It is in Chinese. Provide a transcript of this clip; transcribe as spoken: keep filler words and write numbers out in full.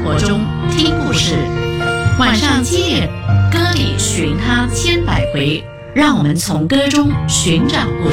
活中听故事，晚上七点，歌里寻他千百回，让我们从歌中寻找故事。